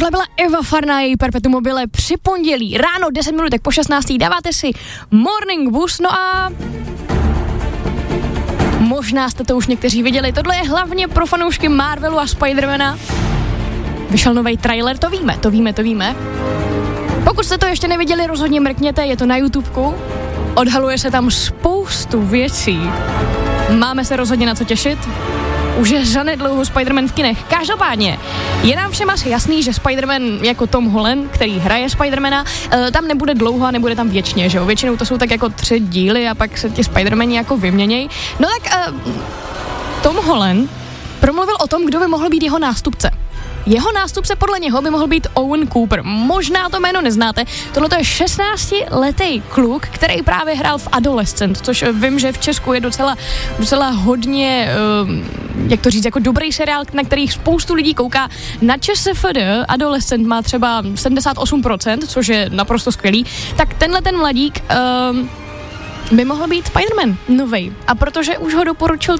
Tohle byla Eva Farná, její Perpetuum mobile při pondělí. Ráno 10 minutek po 16. dáváte si Morning Bus, no a možná jste to už někteří viděli. Tohle je hlavně pro fanoušky Marvelu a Spidermana. Vyšel nový trailer, to víme. Pokud jste to ještě neviděli, rozhodně mrkněte, je to na YouTubeku. Odhaluje se tam spoustu věcí. Máme se rozhodně na co těšit. Už je zanedlouho Spider-Man v kinech. Každopádně je nám všem asi jasný, že Spider-Man jako Tom Holland, který hraje Spider-Mana, tam nebude dlouho a nebude tam věčně, že jo? Většinou to jsou tak jako 3 díly a pak se ti Spider-Mani jako vyměněj. No tak Tom Holland promluvil o tom, kdo by mohl být jeho nástupce. Jeho nástupce podle něho by mohl být Owen Cooper. Možná to jméno neznáte. Tohle je 16letý kluk, který právě hrál v Adolescent, což vím, že v Česku je docela hodně, jak to říct, jako dobrý seriál, na který spoustu lidí kouká. Na ČSFD Adolescent má třeba 78%, což je naprosto skvělý. Tak tenhle ten mladík by mohl být Spider-Man novej. A protože už ho doporučil